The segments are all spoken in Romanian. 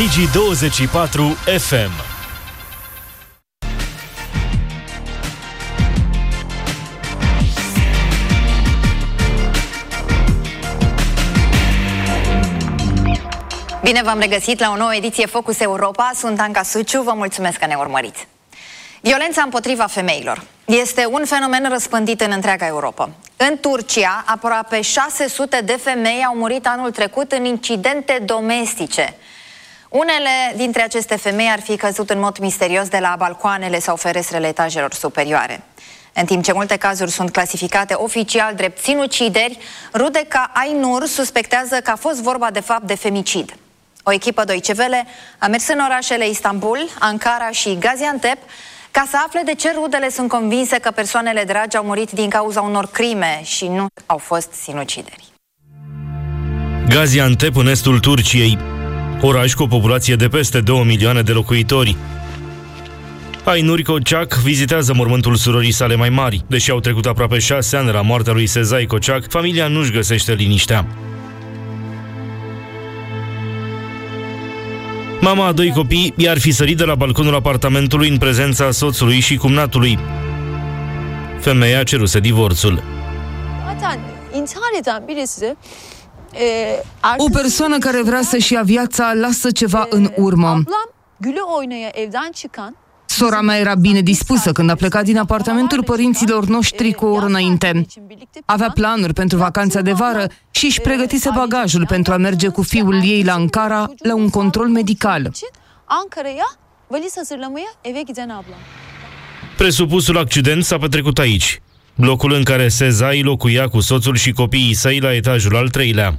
Digi24 FM. Bine v-am regăsit la o nouă ediție Focus Europa. Sunt Anca Suciu, vă mulțumesc că ne urmăriți. Violența împotriva femeilor este un fenomen răspândit în întreaga Europa. În Turcia, aproape 600 de femei au murit anul trecut în incidente domestice. Unele dintre aceste femei ar fi căzut în mod misterios de la balcoanele sau ferestrele etajelor superioare. În timp ce multe cazuri sunt clasificate oficial drept sinucideri, Rudeca Aynur suspectează că a fost vorba de fapt de femicid. O echipă Deutsche Welle a mers în orașele Istanbul, Ankara și Gaziantep ca să afle de ce rudele sunt convinse că persoanele dragi au murit din cauza unor crime și nu au fost sinucideri. Gaziantep, în estul Turciei, oraș cu o populație de peste 2 milioane de locuitori. Aynur Kocak vizitează mormântul surorii sale mai mari. Deși au trecut aproape 6 ani de la moartea lui Sezai Kocak, familia nu-și găsește liniștea. Mama a 2 copii i-ar fi sărit de la balconul apartamentului în prezența soțului și cumnatului. Femeia ceruse divorțul. O persoană care vrea să-și ia viața lasă ceva în urmă. Sora mea era bine dispusă când a plecat din apartamentul părinților noștri cu o oră înainte. Avea planuri pentru vacanța de vară și își pregătise bagajul pentru a merge cu fiul ei la Ankara la un control medical. Presupusul accident s-a petrecut aici, blocul în care Sezai locuia cu soțul și copiii săi la etajul al 3-lea.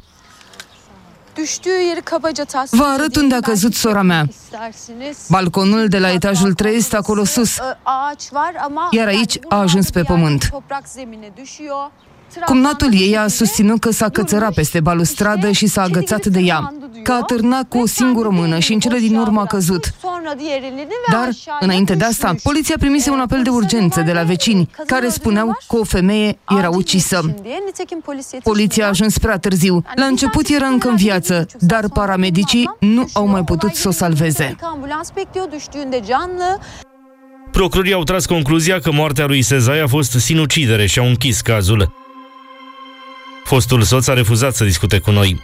Vă arăt unde a căzut sora mea. Balconul de la etajul 3 este acolo sus, iar aici a ajuns pe pământ. Cumnatul ei a susținut că s-a cățărat peste balustradă și s-a agățat de ea, că a târnat cu o singură mână și în cele din urmă a căzut. Dar, înainte de asta, poliția primise un apel de urgență de la vecini, care spuneau că o femeie era ucisă. Poliția a ajuns prea târziu. La început era încă în viață, dar paramedicii nu au mai putut să o salveze. Procurorii au tras concluzia că moartea lui Sezai a fost sinucidere și au închis cazul. Fostul soț a refuzat să discute cu noi.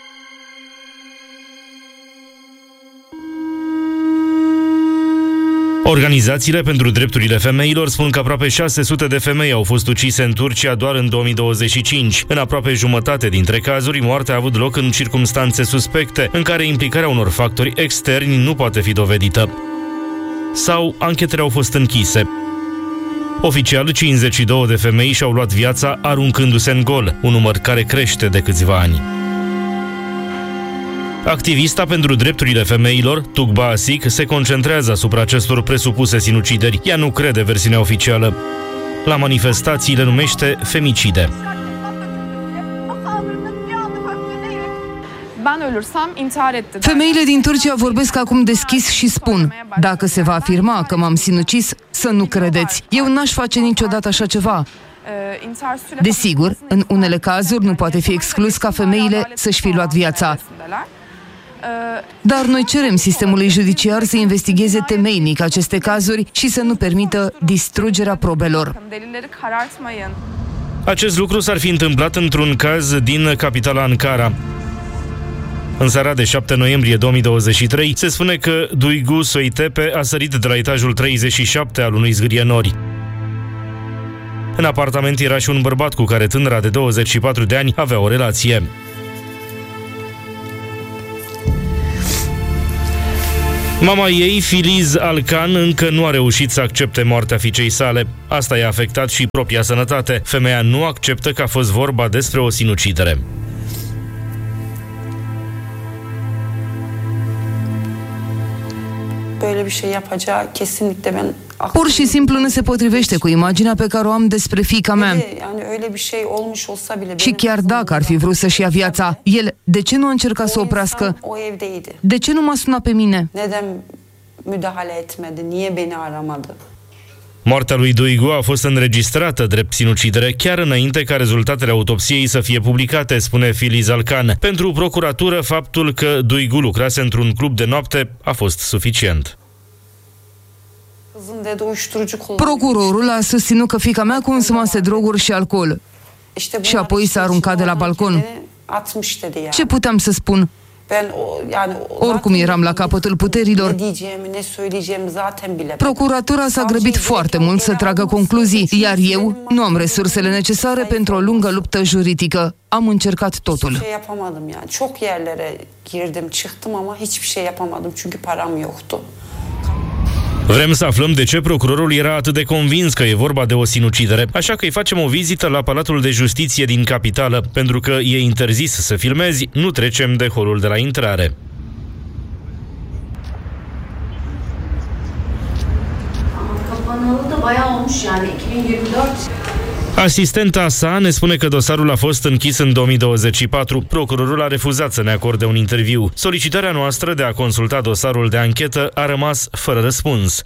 Organizațiile pentru drepturile femeilor spun că aproape 600 de femei au fost ucise în Turcia doar în 2025. În aproape jumătate dintre cazuri, moartea a avut loc în circumstanțe suspecte, în care implicarea unor factori externi nu poate fi dovedită. Sau anchetele au fost închise. Oficial, 52 de femei și-au luat viața aruncându-se în gol, un număr care crește de câțiva ani. Activista pentru drepturile femeilor, Tugba Asik, se concentrează asupra acestor presupuse sinucideri. Ea nu crede versiunea oficială. La manifestații le numește femicide. Femeile din Turcia vorbesc acum deschis și spun: dacă se va afirma că m-am sinucis, să nu credeți. Eu n-aș face niciodată așa ceva. Desigur, în unele cazuri nu poate fi exclus ca femeile să-și fi luat viața. Dar noi cerem sistemului judiciar să investigheze temeinic aceste cazuri și să nu permită distrugerea probelor. Acest lucru s-ar fi întâmplat într-un caz din capitala Ankara. În seara de 7 noiembrie 2023, se spune că Duygu Soitepe a sărit de la etajul 37 al unui zgârienori. În apartament era și un bărbat cu care tânăra de 24 de ani avea o relație. Mama ei, Filiz Alcan, încă nu a reușit să accepte moartea fiicei sale. Asta i-a afectat și propria sănătate. Femeia nu acceptă că a fost vorba despre o sinucidere. Pur și simplu nu se potrivește cu imaginea pe care o am despre fiica mea. Și chiar dacă ar fi vrut să-și ia viața, el de ce nu a încercat să o oprească? De ce nu m-a sunat pe mine? Moartea lui Duigu a fost înregistrată drept sinucidere chiar înainte ca rezultatele autopsiei să fie publicate, spune Filiz Alcan. Pentru procuratură, faptul că Duigu lucrase într-un club de noapte a fost suficient. Procurorul a susținut că fiica mea consumase droguri și alcool și apoi s-a aruncat de la balcon. Ce puteam să spun? Oricum eram la capătul puterilor. Procuratura s-a grăbit foarte mult să tragă concluzii, iar eu nu am resursele necesare pentru o lungă luptă juridică. Am încercat totul. Vrem să aflăm de ce procurorul era atât de convins că e vorba de o sinucidere, așa că îi facem o vizită la Palatul de Justiție din capitală. Pentru că e interzis să filmezi, nu trecem de holul de la intrare. Asistenta sa ne spune că dosarul a fost închis în 2024. Procurorul a refuzat să ne acorde un interviu. Solicitarea noastră de a consulta dosarul de anchetă a rămas fără răspuns.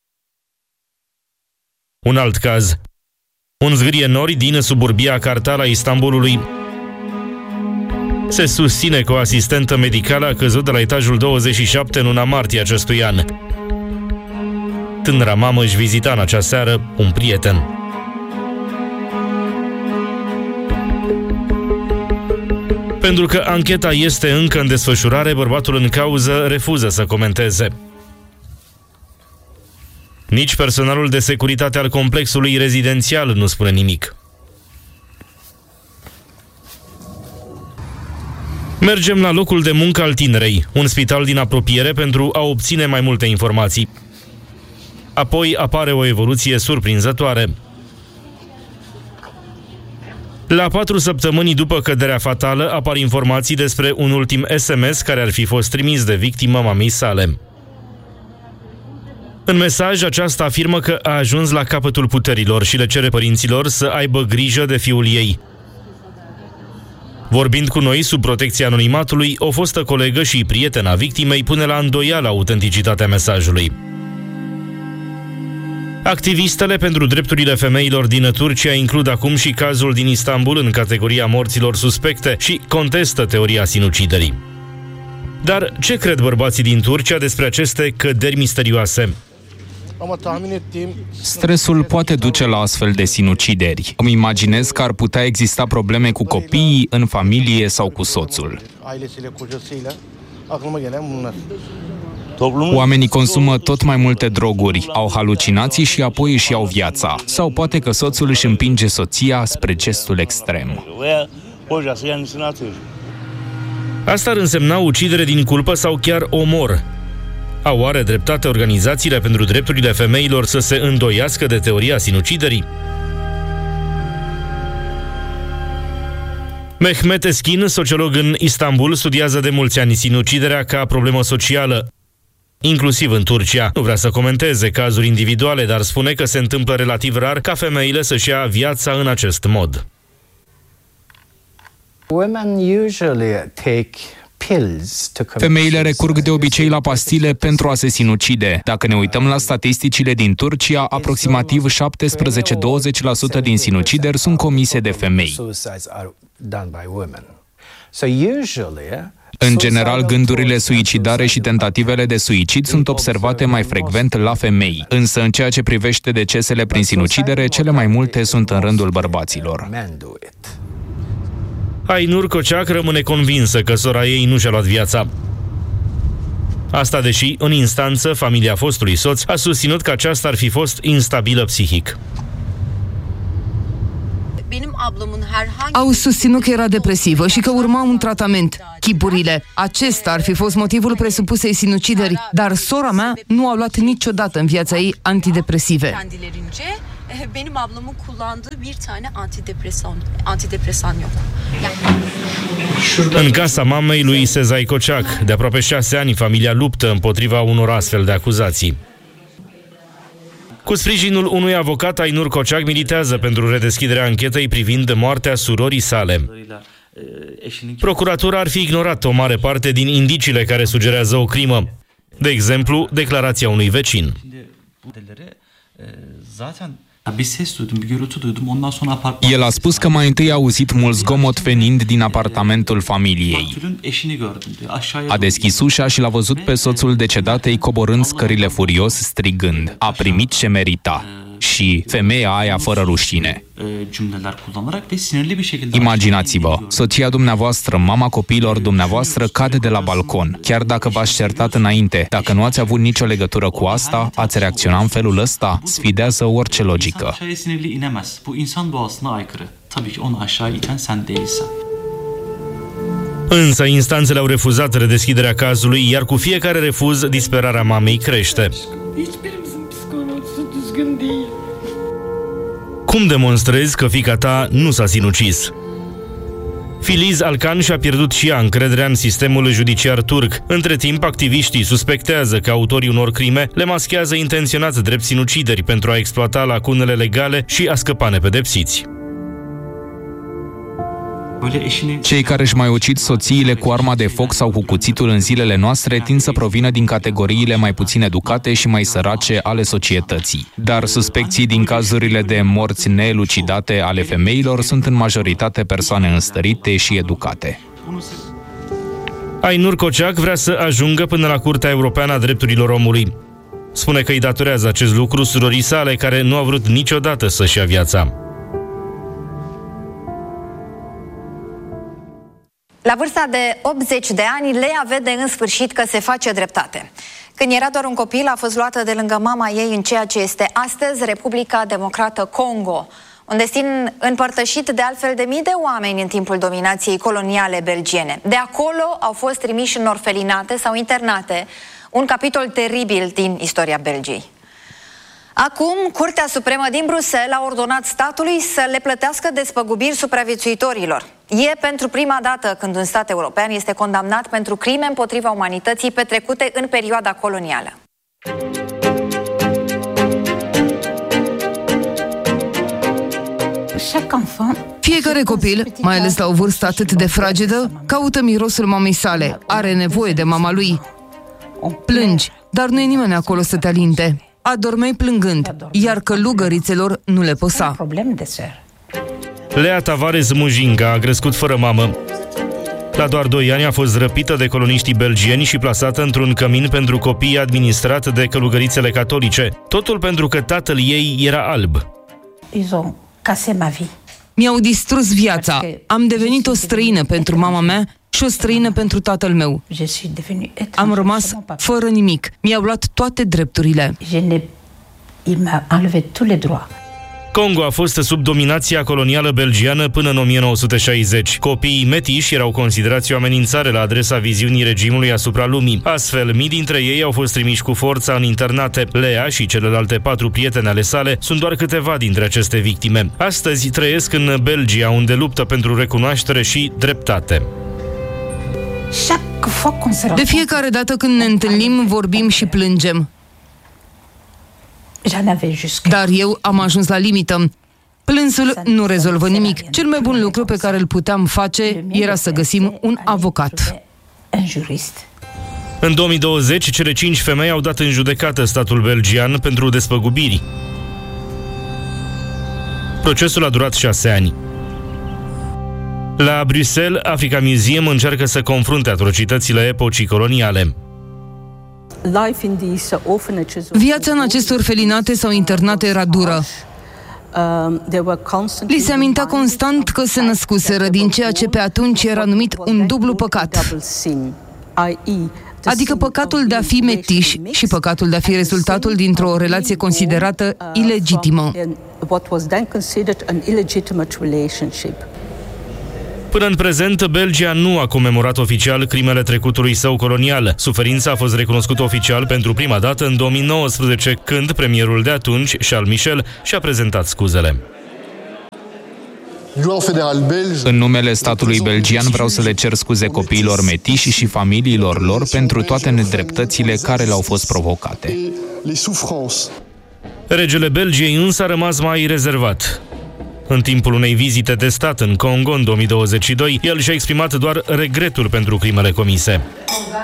Un alt caz. Un zgârie-nori din suburbia Kartal a Istanbulului. Se susține că o asistentă medicală a căzut de la etajul 27 în luna martie acestui an. Tânăra mamă își vizita în acea seară un prieten. Pentru că ancheta este încă în desfășurare, bărbatul în cauză refuză să comenteze. Nici personalul de securitate al complexului rezidențial nu spune nimic. Mergem la locul de muncă al tinerei, un spital din apropiere, pentru a obține mai multe informații. Apoi apare o evoluție surprinzătoare. La 4 săptămâni după căderea fatală apar informații despre un ultim SMS care ar fi fost trimis de victimă mamei sale. În mesaj, aceasta afirmă că a ajuns la capătul puterilor și le cere părinților să aibă grijă de fiul ei. Vorbind cu noi sub protecția anonimatului, o fostă colegă și prietena victimei pune la îndoială autenticitatea mesajului. Activistele pentru drepturile femeilor din Turcia includ acum și cazul din Istanbul în categoria morților suspecte și contestă teoria sinuciderii. Dar ce cred bărbații din Turcia despre aceste căderi misterioase? Stresul poate duce la astfel de sinucideri. Îmi imaginez că ar putea exista probleme cu copiii, în familie sau cu soțul. Oamenii consumă tot mai multe droguri, au halucinații și apoi își iau viața. Sau poate că soțul își împinge soția spre gestul extrem. Asta ar însemna ucidere din culpă sau chiar omor. Au oare dreptate organizațiile pentru drepturile femeilor să se îndoiască de teoria sinuciderii? Mehmet Eskin, sociolog în Istanbul, studiază de mulți ani sinuciderea ca problemă socială, inclusiv în Turcia. Nu vrea să comenteze cazuri individuale, dar spune că se întâmplă relativ rar ca femeile să-și ia viața în acest mod. Femeile recurg de obicei la pastile pentru a se sinucide. Dacă ne uităm la statisticile din Turcia, aproximativ 17-20% din sinucideri sunt comise de femei. În general, gândurile suicidare și tentativele de suicid sunt observate mai frecvent la femei, însă în ceea ce privește decesele prin sinucidere, cele mai multe sunt în rândul bărbaților. Aynur Koçak rămâne convinsă că sora ei nu și-a luat viața. Asta deși, în instanță, familia fostului soț a susținut că aceasta ar fi fost instabilă psihic. Au susținut că era depresivă și că urma un tratament. Chipurile. Acesta ar fi fost motivul presupusei sinucideri, dar sora mea nu a luat niciodată în viața ei antidepresive. Benim ablamın kullandığı bir tane antidepresan yok. În casa mamei lui Sezai Koçak, de aproape 6 ani, familia luptă împotriva unor astfel de acuzații. Cu sprijinul unui avocat, Aynur Koçak militează pentru redeschiderea anchetei privind moartea surorii sale. Procuratura ar fi ignorat o mare parte din indiciile care sugerează o crimă. De exemplu, declarația unui vecin. El a spus că mai întâi a auzit mult zgomot venind din apartamentul familiei. A deschis ușa și l-a văzut pe soțul decedatei coborând scările furios, strigând: "A primit ce merita." Și femeia aia fără rușine. Imaginați-vă, soția dumneavoastră, mama copiilor dumneavoastră cade de la balcon. Chiar dacă v-ați certat înainte, dacă nu ați avut nicio legătură cu asta, ați reacționa în felul ăsta? Sfidează orice logică. Însă instanțele au refuzat redeschiderea cazului, iar cu fiecare refuz, disperarea mamei crește. Cum demonstrezi că fiica ta nu s-a sinucis? Filiz Alkan și-a pierdut și ea încrederea în sistemul judiciar turc. Între timp, activiștii suspectează că autorii unor crime le maschează intenționat drept sinucideri pentru a exploata lacunele legale și a scăpa nepedepsiți. Cei care își mai ucid soțiile cu arma de foc sau cu cuțitul în zilele noastre tind să provină din categoriile mai puțin educate și mai sărace ale societății. Dar suspecții din cazurile de morți neelucidate ale femeilor sunt în majoritate persoane înstărite și educate. Ainur Kociak vrea să ajungă până la Curtea Europeană a Drepturilor Omului. Spune că îi datorează acest lucru surorii sale, care nu a vrut niciodată să-și ia viața. La vârsta de 80 de ani, Lea vede în sfârșit că se face dreptate. Când era doar un copil, a fost luată de lângă mama ei în ceea ce este astăzi Republica Democrată Congo, un destin împărtășit de altfel de mii de oameni în timpul dominației coloniale belgiene. De acolo au fost trimiși în orfelinate sau internate, un capitol teribil din istoria Belgiei. Acum, Curtea Supremă din Bruxelles a ordonat statului să le plătească despăgubiri supraviețuitorilor. E pentru prima dată când un stat european este condamnat pentru crime împotriva umanității petrecute în perioada colonială. Fiecare copil, mai ales la o vârstă atât de fragedă, caută mirosul mamei sale, are nevoie de mama lui. Plângi, dar nu e nimeni acolo să te alinte. Adormeai plângând, iar călugărițelor nu le păsa. Lea Tavares Mujinga a crescut fără mamă. La doar 2 ani a fost răpită de coloniștii belgieni și plasată într-un cămin pentru copii administrat de călugărițele catolice. Totul pentru că tatăl ei era alb. Mi-au distrus viața. Am devenit o străină pentru mama mea și o străină pentru tatăl meu. Am rămas fără nimic. Mi-au luat toate drepturile. Congo a fost sub dominația colonială belgiană până în 1960. Copiii metiși erau considerați o amenințare la adresa viziunii regimului asupra lumii. Astfel, mii dintre ei au fost trimiși cu forța în internate. Lea și celelalte 4 prietene ale sale sunt doar câteva dintre aceste victime. Astăzi trăiesc în Belgia, unde luptă pentru recunoaștere și dreptate. De fiecare dată când ne întâlnim, vorbim și plângem. Dar eu am ajuns la limită. Plânsul nu rezolvă nimic. Cel mai bun lucru pe care îl puteam face era să găsim un avocat. În 2020, cele 5 femei au dat în judecată statul belgian pentru despăgubiri. Procesul a durat 6 ani. La Bruxelles, Africa Museum încearcă să confrunte atrocitățile epocii coloniale. Viața în aceste orfelinate sau internate era dură. Li se amintea constant că se născuseră din ceea ce pe atunci era numit un dublu păcat. Adică păcatul de a fi metiși și păcatul de a fi rezultatul dintr-o relație considerată ilegitimă. Până în prezent, Belgia nu a comemorat oficial crimele trecutului său colonial. Suferința a fost recunoscută oficial pentru prima dată în 2019, când premierul de atunci, Charles Michel, și-a prezentat scuzele. În numele statului belgian vreau să le cer scuze copiilor metiși și familiilor lor pentru toate nedreptățile care le-au fost provocate. Regele Belgiei însă a rămas mai rezervat. În timpul unei vizite de stat în Congo în 2022, el și-a exprimat doar regretul pentru crimele comise.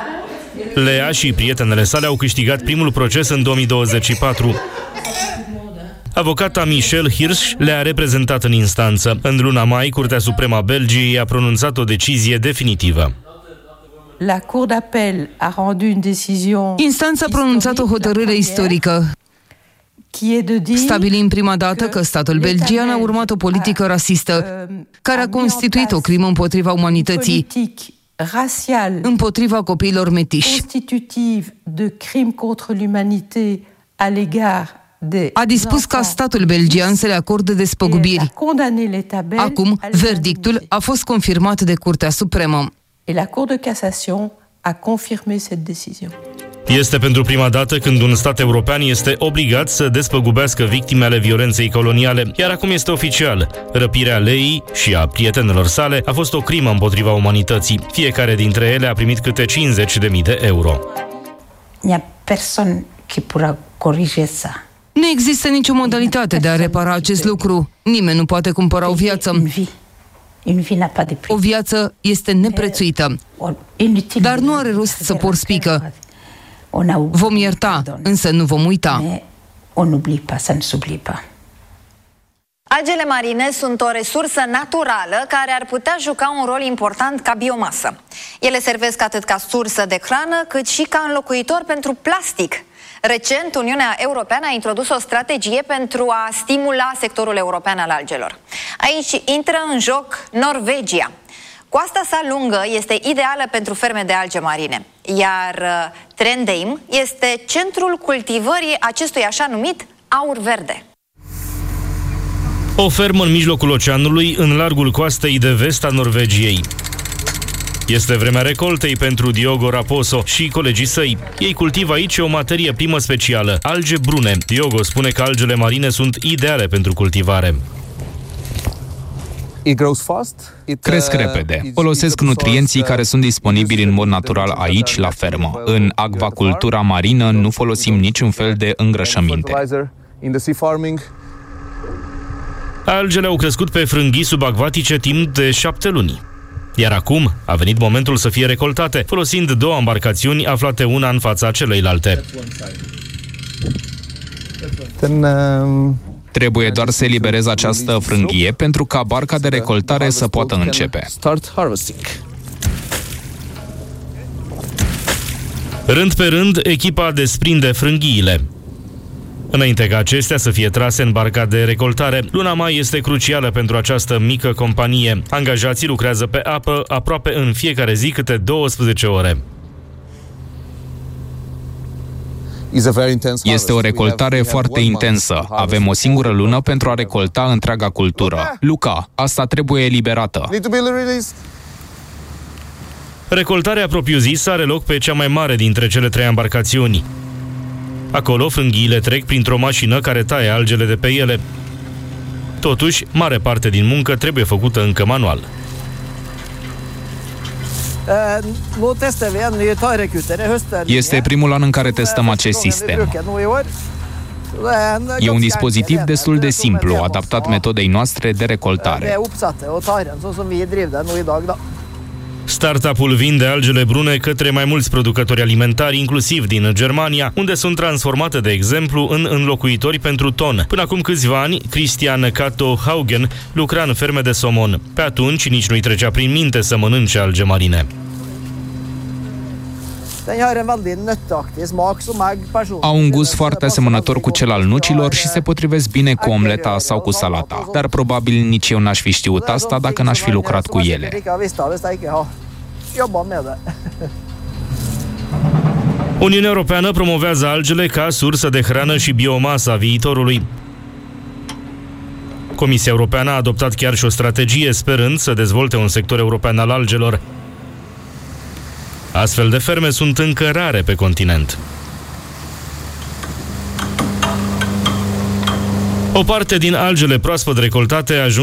Lea și prietenele sale au câștigat primul proces în 2024. Avocata Michelle Hirsch le-a reprezentat în instanță. În luna mai, Curtea Supremă a Belgiei a pronunțat o decizie definitivă. La Cour d'appel a rendu une décision. Instanța a pronunțat o hotărâre istorică, stabilind prima dată că statul belgian a urmat o politică rasistă, care a constituit o crimă împotriva umanității, împotriva copiilor metiși. Constitutiv de crime contre l'humanité à l'égard. A dispus ca statul belgian să le acorde despăgubiri. Acum, verdictul a fost confirmat de Curtea Supremă. Et la Cour de cassation a confirmé cette décision. Este pentru prima dată când un stat european este obligat să despăgubească victime ale violenței coloniale, iar acum este oficial. Răpirea Lei și a prietenelor sale a fost o crimă împotriva umanității. Fiecare dintre ele a primit câte 50.000 de euro. Nu există nicio modalitate de a repara acest lucru. Nimeni nu poate cumpăra o viață. O viață este neprețuită, dar nu are rost să porți pică. Vom ierta, însă nu vom uita. Algele marine sunt o resursă naturală care ar putea juca un rol important ca biomasă. Ele servesc atât ca sursă de hrană, cât și ca înlocuitor pentru plastic. Recent, Uniunea Europeană a introdus o strategie pentru a stimula sectorul european al algelor. Aici intră în joc Norvegia. Coasta sa lungă este ideală pentru ferme de alge marine, iar Trondheim este centrul cultivării acestui așa numit aur verde. O fermă în mijlocul oceanului, în largul coastei de vest a Norvegiei. Este vremea recoltei pentru Diogo Raposo și colegii săi. Ei cultivă aici o materie primă specială, alge brune. Diogo spune că algele marine sunt ideale pentru cultivare. Cresc repede. Folosesc nutrienții care sunt disponibili în mod natural aici, la fermă. În acvacultura marină nu folosim niciun fel de îngrășăminte. Algele au crescut pe frânghii subacvatice timp de 7 luni. Iar acum a venit momentul să fie recoltate, folosind 2 embarcațiuni aflate una în fața celeilalte. Trebuie doar să eliberez această frânghie pentru ca barca de recoltare să poată începe. Rând pe rând, echipa desprinde frânghiile. Înainte ca acestea să fie trase în barca de recoltare, luna mai este crucială pentru această mică companie. Angajații lucrează pe apă aproape în fiecare zi câte 12 ore. Este o recoltare foarte intensă. Avem o singură lună pentru a recolta întreaga cultură. Luca, asta trebuie eliberată. Recoltarea propriu-zisă are loc pe cea mai mare dintre cele 3 embarcațiuni. Acolo, frânghiile trec printr-o mașină care taie algele de pe ele. Totuși, mare parte din muncă trebuie făcută încă manual. Este primul an în care testăm acest sistem. E un dispozitiv destul de simplu, adaptat metodei noastre de recoltare. Startup-ul vinde algele brune către mai mulți producători alimentari, inclusiv din Germania, unde sunt transformate, de exemplu, în înlocuitori pentru ton. Până acum câțiva ani, Christian Kato Haugen lucra în ferme de somon. Pe atunci nici nu-i trecea prin minte să mănânce alge marine. Au un gust foarte asemănător cu cel al nucilor și se potrivesc bine cu omleta sau cu salata. Dar probabil nici eu n-aș fi știut asta dacă n-aș fi lucrat cu ele. Uniunea Europeană promovează algele ca sursă de hrană și biomasă a viitorului. Comisia Europeană a adoptat chiar și o strategie, sperând să dezvolte un sector european al algelor. Astfel de ferme sunt încă rare pe continent. O parte din algele proaspăt recoltate ajung